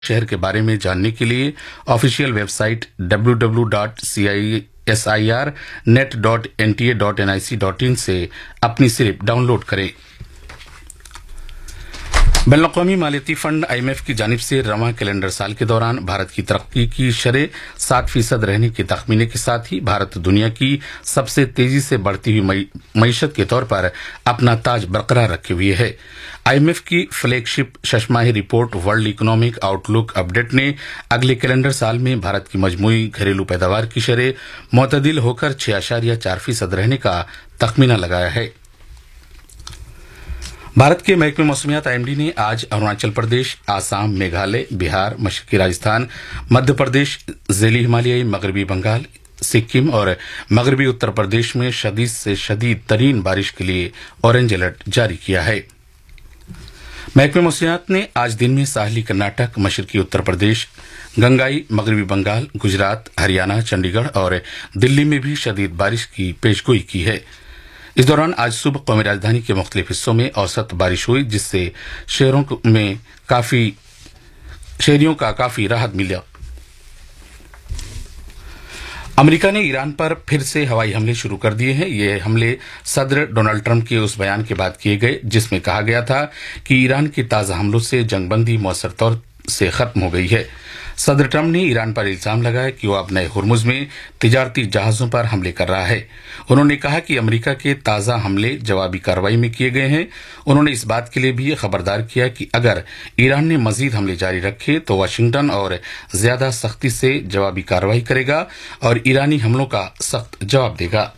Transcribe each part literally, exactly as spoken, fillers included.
शहर के बारे में जानने के लिए official website W W W dot C I S I R net dot N T A dot N I C dot in से अपनी स्लिप डाउनलोड करें। बैनुल-अक़वामी मालियाती फंड आई एम एफ की जानिब से रवां कैलेंडर साल के दौरान भारत की तरक्की की शरह सात फीसद रहने के तखमीने के साथ ही भारत दुनिया की सबसे तेजी से बढ़ती हुई मईशत के तौर पर अपना ताज बरकरार रखे हुए है। आई एम एफ की flagship शशमाही report world economic outlook update ने अगले कैलेंडर साल में भारत की मजमूई घरेलू पैदावार की शरह मुतदिल होकर छह आशारिया चार फीसद रहने का तखमीना लगाया है। भारत के महकमे मौसमियात आई एम डी ने आज अरुणाचल प्रदेश, आसाम, मेघालय, बिहार, मशरकी राजस्थान, मध्य प्रदेश, ज़ैली हिमालयी, मगरबी बंगाल, सिक्किम और मगरबी उत्तर प्रदेश में शदीद से शदीद तरीन बारिश के लिए ऑरेंज अलर्ट जारी किया है। महकमे मौसमियात ने आज दिन में साहली कर्नाटक, मशरकी उत्तर प्रदेश, गंगाई, मगरबी बंगाल, गुजरात, हरियाणा, चंडीगढ़ और दिल्ली में भी शदीद बारिश की पेशगोई की है। इस दौरान आज सुबह कौमी राजधानी के मुख्तलिफ हिस्सों में औसत बारिश हुई, जिससे शहरों में काफी शहरियों का काफी राहत मिला। अमेरिका ने ईरान पर फिर से हवाई हमले शुरू कर दिए हैं। ये हमले सदर डोनाल्ड ट्रंप के उस बयान के बाद किए गए जिसमें कहा गया था कि ईरान के ताजा हमलों से जंगबंदी मौसर तौर से खत्म हो गई है। सदर ट्रंप ने ईरान पर इल्जाम लगाया कि वह अपने हुर्मुज में तिजारती जहाजों पर हमले कर रहा है। उन्होंने कहा कि अमेरिका के ताजा हमले जवाबी कार्रवाई में किए गए हैं। उन्होंने इस बात के लिए भी खबरदार किया कि अगर ईरान ने मजीद हमले जारी रखे तो वाशिंगटन और ज्यादा सख्ती से जवाबी कार्रवाई करेगा और ईरानी हमलों का सख्त जवाब देगा।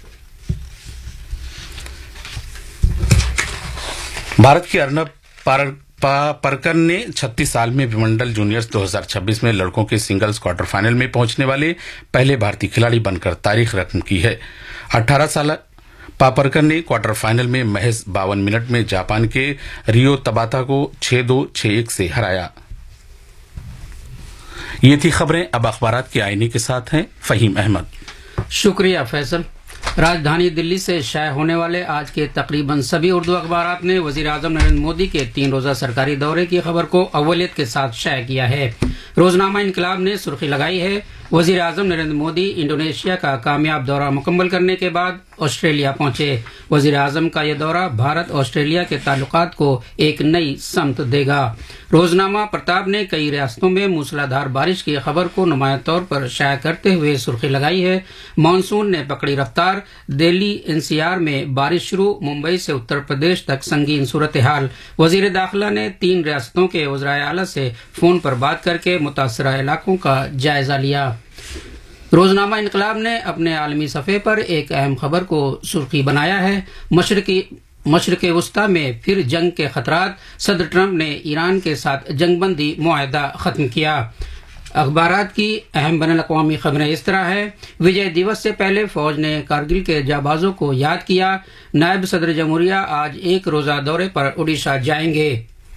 भारत के अर्नब पार परकर ने छत्तीस साल में विमंडल जूनियर्स दो हज़ार छब्बीस में लड़कों के सिंगल्स क्वार्टर फाइनल में पहुंचने वाले पहले भारतीय खिलाड़ी बनकर तारीख रकम की है। अठारह साल पापरकर ने क्वार्टर फाइनल में महज बावन मिनट में जापान के रियो तबाता को छह दो छह एक से हराया। ये थी खबरें। अब अखबारात के आईने के साथ हैं फहीम अहमद। शुक्रिया फैसल। राजधानी दिल्ली से शाये होने वाले आज के तकरीबन सभी उर्दू अखबारात ने वजीर आजम नरेंद्र मोदी के तीन रोजा सरकारी दौरे की खबर को अव्वलियत के साथ शाये किया है। रोजनामा इनकलाब ने सुर्खी लगाई है, वजीर आजम नरेंद्र मोदी इंडोनेशिया का कामयाब दौरा मुकम्मल करने के बाद ऑस्ट्रेलिया पहुंचे। वजीर आजम का यह दौरा भारत ऑस्ट्रेलिया के ताल्लुकात को एक नई समत देगा। रोजनामा प्रताप ने कई रियासतों में मूसलाधार बारिश की खबर को नुमाया तौर पर शाया करते हुए सुर्खी लगाई है, मानसून ने पकड़ी रफ्तार, दिल्ली एन सी आर में बारिश शुरू, मुंबई से उत्तर प्रदेश तक संगीन सूरत हाल। वजीर दाखिला ने तीन रियासतों के वज़राए आला से फोन पर बात करके मुतासरा इलाकों का जायजा लिया। रोजनामा इनकलाब ने अपने आलमी सफ़े पर एक अहम खबर को सुर्खी बनाया है, मशरकी मशरक़ वस्ता में फिर जंग के खतरात, सदर ट्रंप ने ईरान के साथ जंगबंदी मुआहदा खत्म किया। अखबारात की अहम बैनुल-अक़वामी खबरें इस तरह है, विजय दिवस से पहले फौज ने कारगिल के जाबाजों को याद किया। नायब सदर जमहूरिया आज एक रोजा दौरे पर ओडिशा जाएंगे।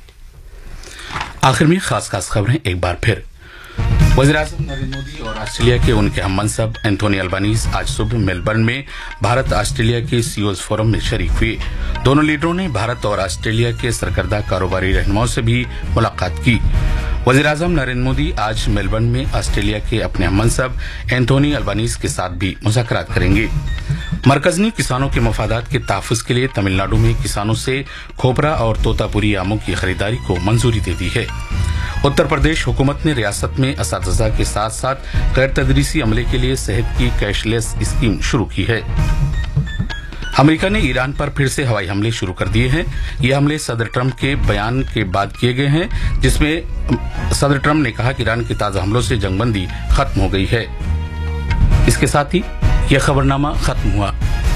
आखिर में खास खास खबरें एक बार फिर। वज़ीर आज़म नरेंद्र मोदी और ऑस्ट्रेलिया के उनके हम मनसब एंथोनी अल्बानीज़ आज सुबह मेलबर्न में भारत ऑस्ट्रेलिया के सीईओज फोरम में शरीक हुए। दोनों लीडरों ने भारत और ऑस्ट्रेलिया के सरकर्दा कारोबारी रहनुमाओं से भी मुलाकात की। वज़ीर आज़म नरेंद्र मोदी आज मेलबर्न में ऑस्ट्रेलिया के अपने हम मनसब एंथोनी अल्बानीज़ के साथ भी मुज़ाकरात करेंगे। मरकज ने किसानों के मफादात के तहफ़्फ़ुज़ के लिए तमिलनाडु में किसानों से खोपरा और तोतापुरी आमों की खरीदारी को मंजूरी दे दी है। उत्तर प्रदेश हुकूमत ने रियासत में असातिज़ा के साथ साथ गैर तदरीसी अमले के लिए सेहत की कैशलेस स्कीम शुरू की है। अमेरिका ने ईरान पर फिर से हवाई हमले शुरू कर दिए हैं। ये हमले सदर ट्रंप के बयान के बाद किए गए हैं, जिसमें सदर ट्रंप ने कहा कि ईरान के ताजा हमलों से जंगबंदी खत्म हो गई है। इसके साथ ही यह खबरनामा खत्म हुआ।